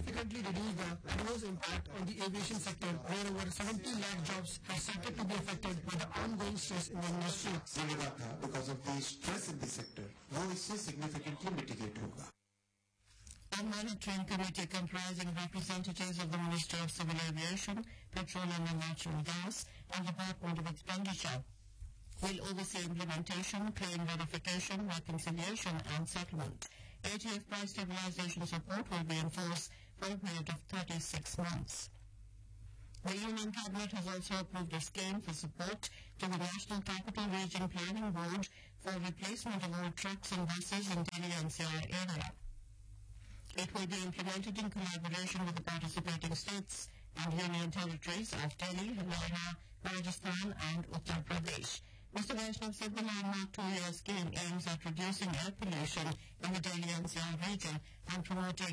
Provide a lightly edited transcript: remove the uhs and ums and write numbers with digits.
significantly reduce the adverse impact on the aviation sector, where over 70 lakh jobs are started to be affected by the ongoing stress in the industry. ये लगा था because of the stress in the sector, वो इससे significantly mitigate होगा. A monitoring committee comprising representatives of the Ministry of Civil Aviation, Petroleum and Natural Gas, and Department of Expenditure will oversee implementation, claim verification, reconciliation and settlement. ATF price stabilization support will be in force for a period of 36 months. The Union Cabinet has also approved a scheme for support to the National Capital Region Planning Board for replacement of old trucks and buses in Delhi NCR area. It will be implemented in collaboration with the participating states and union territories of Delhi, Haryana, Rajasthan and Uttar Pradesh. Mr. Vaishnav said the landmark 2-year scheme aims at reducing air pollution in the Delhi NCR region and promoting